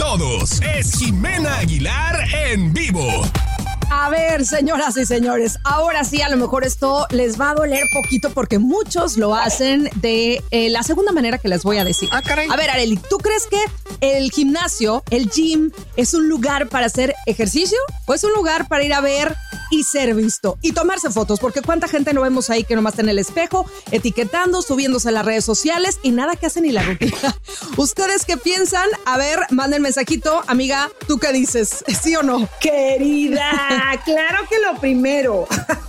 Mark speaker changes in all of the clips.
Speaker 1: todos. Es Jimena Aguilar en vivo.
Speaker 2: A ver, señoras y señores, ahora sí, a lo mejor esto les va a doler poquito porque muchos lo hacen de la segunda manera que les voy a decir.
Speaker 1: Ah, caray.
Speaker 2: A ver, Arely, ¿tú crees que el gimnasio, el gym, es un lugar para hacer ejercicio o es un lugar para ir a ver y ser visto y tomarse fotos? Porque cuánta gente no vemos ahí que nomás está en el espejo, etiquetando, subiéndose a las redes sociales y nada que hacen ni la rutina. ¿Ustedes qué piensan? A ver, manden mensajito. Amiga, ¿tú qué dices? ¿Sí o no?
Speaker 3: Querida, claro que lo primero.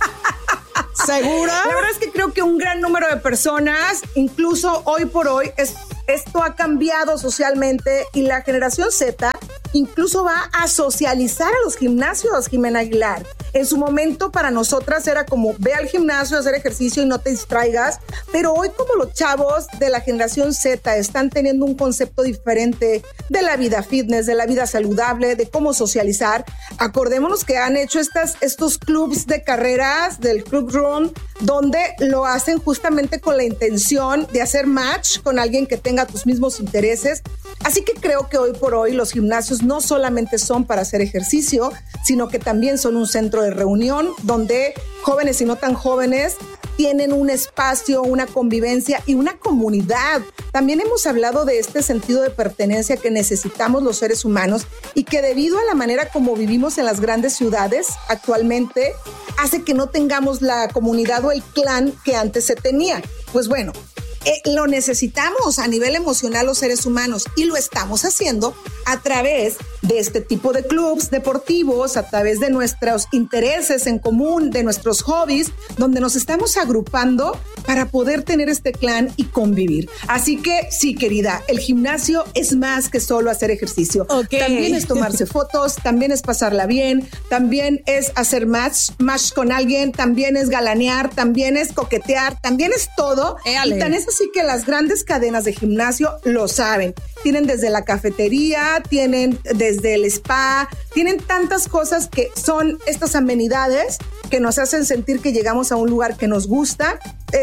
Speaker 2: ¿Segura?
Speaker 3: La verdad es que creo que un gran número de personas, incluso hoy por hoy, esto ha cambiado socialmente y la generación Z incluso va a socializar a los gimnasios, Jimena Aguilar. En su momento para nosotras era como ve al gimnasio a hacer ejercicio y no te distraigas, pero hoy como los chavos de la generación Z están teniendo un concepto diferente de la vida fitness, de la vida saludable, de cómo socializar, acordémonos que han hecho estos clubs de carreras del Club Run, donde lo hacen justamente con la intención de hacer match con alguien que tenga tus mismos intereses. Así que creo que hoy por hoy los gimnasios no solamente son para hacer ejercicio, sino que también son un centro de reunión donde jóvenes y no tan jóvenes tienen un espacio, una convivencia y una comunidad. También hemos hablado de este sentido de pertenencia que necesitamos los seres humanos y que debido a la manera como vivimos en las grandes ciudades actualmente hace que no tengamos la comunidad o el clan que antes se tenía. Pues bueno, lo necesitamos a nivel emocional los seres humanos y lo estamos haciendo a través de este tipo de clubs deportivos, a través de nuestros intereses en común, de nuestros hobbies, donde nos estamos agrupando para poder tener este clan y convivir. Así que sí, querida, el gimnasio es más que solo hacer ejercicio.
Speaker 2: Okay.
Speaker 3: También es tomarse fotos, también es pasarla bien, también es hacer match con alguien, también es galanear, también es coquetear, también es todo.
Speaker 2: Éale.
Speaker 3: Y tan es así que las grandes cadenas de gimnasio lo saben. Tienen desde la cafetería, tienen desde el spa, tienen tantas cosas que son estas amenidades que nos hacen sentir que llegamos a un lugar que nos gusta.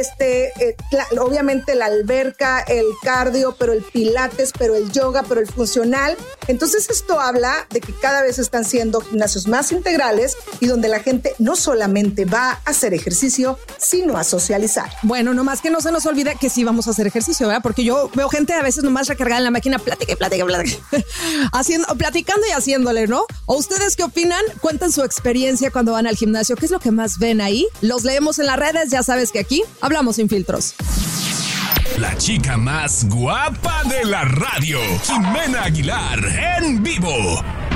Speaker 3: Obviamente la alberca, el cardio, pero el pilates, pero el yoga, pero el funcional. Entonces esto habla de que cada vez están siendo gimnasios más integrales y donde la gente no solamente va a hacer ejercicio, sino a socializar.
Speaker 2: Bueno, nomás que no se nos olvide que sí vamos a hacer ejercicio, ¿verdad? Porque yo veo gente a veces nomás recargada en la máquina, platique. Platicando y haciéndole, ¿no? ¿O ustedes qué opinan? Cuenten su experiencia cuando van al gimnasio. ¿Qué es lo que más ven ahí? Los leemos en las redes, ya sabes que aquí hablamos sin filtros.
Speaker 1: La chica más guapa de la radio, Jimena Aguilar en vivo.